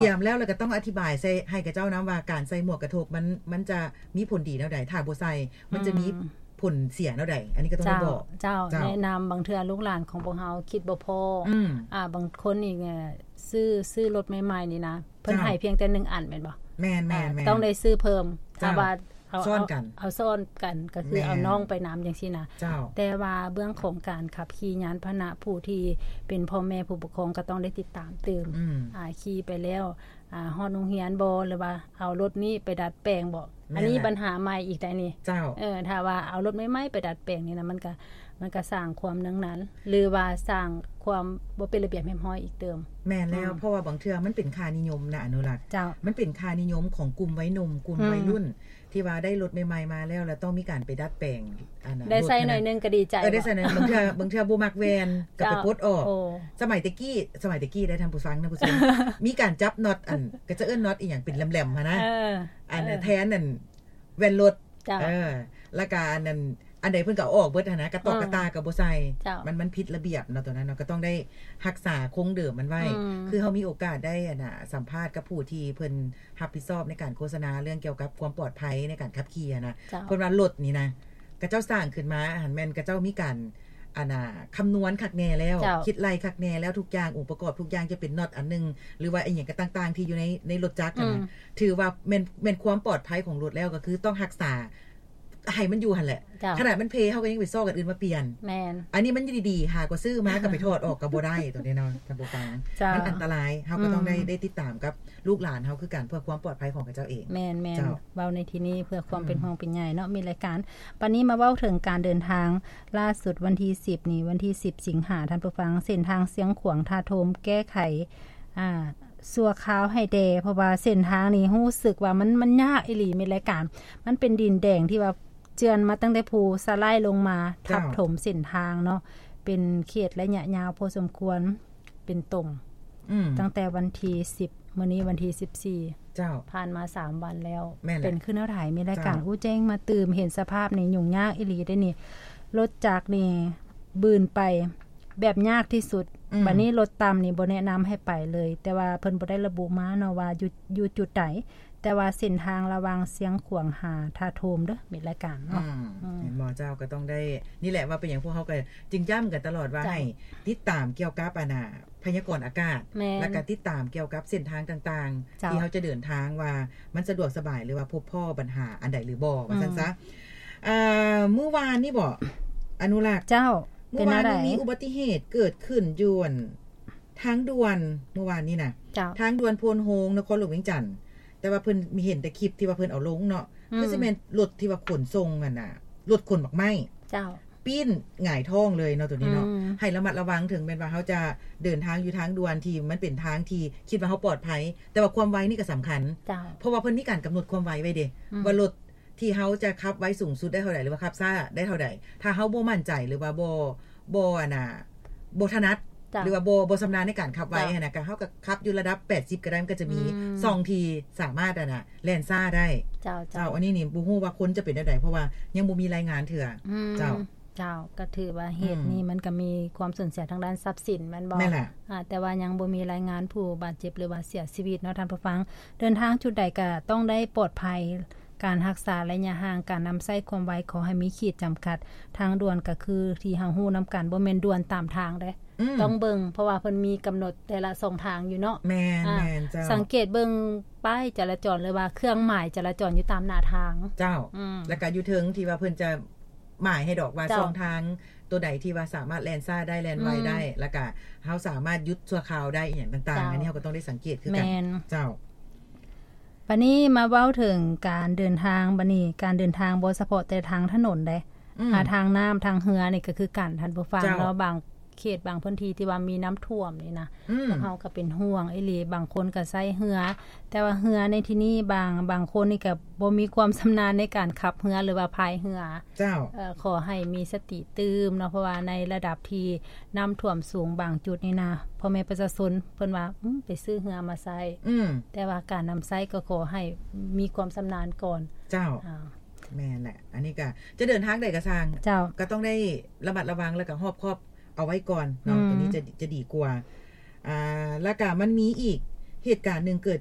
เตรียมแล้วก็ต้องอธิบายใส่ให้กับเจ้านะว่าการใส่หมวกกระทบมันจะมีผลดีแนวใดถ้าบ่ใส่มันจะมีผลเสียแนวใดอันนี้ก็ต้องบอกเจ้าแนะนําบางเทื่อลูกหลานของพวกเฮาคิดบ่พอบางคนอีกซื้อรถใหม่ๆนี่นะเพิ่นให้เพียงแต่1อันแม่นบ่แม่นๆๆต้องได้ซื้อเพิ่มถ้าว่าซ่อนกันเอาซ่อนกันก็คือเอาน้องไปนําจังซี่นะแต่ว่าเบื้องของการขับขี่ยานพาหนะผู้ที่เป็นพ่อแม่ผู้ปกครองก็ต้องได้ติดตามตื่มขี่ไปแล้วฮอดโรงเรียนบ่หรือว่าเอารถนี้ไปดัดแปลงบ่อันนี้ปัญหาใหม่อีกได้นี่ถ้าว่าเอารถใหม่ๆไปดัดแปลงนี่นะมันก็สร้างความนึงนั้นหรือว่าสร้างความบ่เป็นระเบียบเรียบร้อยอีกเติมแม่นแล้วเพราะว่าบางเทื่อมันเป็นค่านิยมนะอนุรักษ์มันเป็นค่านิยมของกลุ่มวัยหนุ่มกลุ่มวัยรุ่นที่ว่าได้รถใหม่ๆมาแล้วต้องมีการไปดัดแปลงอันนั้นได้ใส่หน่อยนึงก็ดีใจได้ใส่หน่อยบางเทื่อบ่มักแวนก็ไปปลดออกสมัยตะกี้ได้ท่านผู้ฟังนะผู้ชมมีการจับน็อตอันก็จะเอิ้นน็อตอีหยังเป็นแหลมๆหั่นนะอันแทนนั่นแว่นรถแล้วก็อันใดเพิ่นก็ออกเบิดหั่นนะกระตอกกระตาก็บ่ใส่มันผิดระเบียบเนาะตัวนั้นเนาะก็ต้องได้รักษาคงเดิมมันไว้คือเฮามีโอกาสได้สัมภาษณ์กับผู้ที่เพิ่นรับผิดชอบในการโฆษณาเรื่องเกี่ยวกับความปลอดภัยในการขับขี่นะเพิ่นว่ารถนี่นะกระเจ้าสร้างขึ้นมาหันแม่นกระเจ้ามีการคำนวณคักแน่แล้วคิดไล่คักแน่แล้วทุกอย่างองค์ประกอบทุกอย่างจะเป็นน็อตอันนึงหรือว่าอีหยังก็ต่างๆที่อยู่ในรถจักรนะถือว่าแม่นความปลอดภัยของรถแล้วก็คือต้องรักษาให้มันอยู่หั่นแหละขนาดมันเพเฮาก็ยังไปซ้อกันอื่นมาเปลี่ยนแม่นอันนี้มันดีๆหาก็ซื้อมาก็ไปถอดออกก็บ่ได้ตัวนี้เนาะท่านผู้ฟังมันอันตรายเฮาก็ต้องได้ติดตามกับลูกหลานเฮาคือการเพื่อความปลอดภัยของเขาเจ้าเองแม่นๆเว้าในที่นี้เพื่อความเป็นห่วงเป็นใยเนาะมีรายการปานนี้มาเว้าถึงการเดินทางล่าสุดวันที่10นี่วันที่10สิงหาคมท่านผู้ฟังเส้นทางเสียงขวางทาโทมแก้ไขสัวขาวให้แดเพราะว่าเส้นทางนี้รู้สึกว่ามันยากอีหลีมีรายการมันเป็นดินแดงที่ว่าเจือนมาตั้งแต่ภูสไลด์ลงมาทับถมเส้นทางเนาะเป็นเขตระยะยาวพอสมควรเป็นตรงตั้งแต่วันที่10มื้อนี้วันที่14ผ่านมา3วันแล้วเป็นขึ้นแล้วถ่ายมีรายการผู้แจ้งมาตื่มเห็นสภาพนี่ยุ่งยากอีหลีได้นี่รถจักรนี่บืนไปแบบยากที่สุดบัดนี้รถต่ำนี่บ่แนะนําให้ไปเลยแต่ว่าเพิ่นบ่ได้ระบุมาเนาะว่าอยู่จุดใดแต่ว่าเส้นทางระหว่างเสียงขวางหาทาโทมเด้อมีรายการเนาะเห็นบ่เจ้าก็ต้องได้นี่แหละว่าเป็นหยังพวกเฮาก็จึงย้ำกันตลอดว่าให้ติดตามเกี่ยวกับพยากรณ์อากาศแล้วก็ติดตามเกี่ยวกับเส้นทางต่างๆที่เฮาจะเดินทางว่ามันสะดวกสบายหรือว่าพบพ่อปัญหาอันใดหรือบ่ว่าซั่นซะเมื่อวานนี่บ่อนุรักษ์เจ้าเมื่อวานมีอุบัติเหตุเกิดขึ้นอยู่ทางด่วนเมื่อวานนี้น่ะทางด่วนโพนโฮงนครหลวงเวียงจันทน์แต่ว่าเพิ่นมีเห็นแต่คลิปที่ว่าเพิ่นเอาลงเนาะคือสิแม่นรถที่ว่าขนส่งนั่นน่ะรถขนบักไม้เจ้าปิ้นหงายท้องเลยเนาะตัวนี้เนาะให้ระมัดระวังถึงแม้ว่าเฮาจะเดินทางอยู่ทางด่วนที่มันเป็นทางที่คิดว่าเฮาปลอดภัยแต่ว่าความไวนี่ก็สำคัญเพราะว่าเพิ่นมีการกำหนดความไวไว้เด้ว่ารถที่เฮาจะขับไว้สูงสุดได้เท่าใดหรือว่าขับช้าได้เท่าใดถ้าเฮาบ่มั่นใจหรือว่าบ่ถนัดหรือว่าบ่ชำนาญในการขับไว้นะก็เฮาก็ขับอยู่ระดับ80ก็ได้มันก็จะมี2ที่สามารถแล่นซ่าได้เจ้าอันนี้นี่บ่ฮู้ว่าคนจะเป็นจังได๋เพราะว่ายังบ่มีรายงานเถื่อเจ้าก็ถือว่าเหตุนี้มันก็มีความสูญเสียทางด้านทรัพย์สินแม่นบ่แต่ว่ายังบ่มีรายงานผู้บาดเจ็บหรือว่าเสียชีวิตเนาะท่านผู้ฟังเดินทางจุดใดก็ต้องได้ปลอดภัยการรักษาระยะห่างการนําใช้ความไวขอให้มีขีดจํากัดทางด่วนก็คือที่เฮาฮู้นํากันบ่แม่นด่วนตามทางเด้ต้องเบิ่งเพราะว่าเพิ่นมีกำหนดแต่ละ2ทางอยู่เนาะแม่นเจ้าสังเกตเบิ่งป้ายจราจรหรือว่าเครื่องหมายจราจรอยู่ตามหน้าทางเจ้าแล้วก็อยู่ถึงที่ว่าเพิ่นจะหมายให้ดอกว่า2ทางตัวใดที่ว่าสามารถแล่นซ่าได้แล่นไวได้แล้วก็เฮาสามารถหยุดชั่วคราวได้อีหยังต่างๆอันนี้เฮาก็ต้องได้สังเกตคือกันเจ้าบัดนี้มาเว้าถึงการเดินทางบัดนี้การเดินทางบ่เฉพาะแต่ทางถนนเด้ทางน้ำทางเรือนี่ก็คือกันท่านผู้ฟังเนาะบางเขตบางพื้นที่ที่ว่ามีน้ำท่วมนี่นะพวกเฮาก็เป็นห่วงอีหลีบางคนก็ใช้เรือแต่ว่าเรือในที่นี้บางคนนี่ก็บ่มีความชำนาญในการขับเรือหรือว่าพายเรือเจ้าขอให้มีสติตื่มเนาะเพราะว่าในระดับที่น้ำท่วมสูงบางจุดนี่นะพ่อแม่ประชาชนเพิ่นว่าไปซื้อเรือมาใช้แต่ว่าการนําใช้ก็ขอให้มีความชำนาญก่อนเจ้าแม่นแหละอันนี้ก็จะเดินทางใดก็สร้างก็ต้องได้ระมัดระวังแล้วก็รอบคอบเอาไว้ก่อนเนาะตัวนี้จะดีกว่าแล้วก็มันมีอีกเหตุการณ์นึงเกิด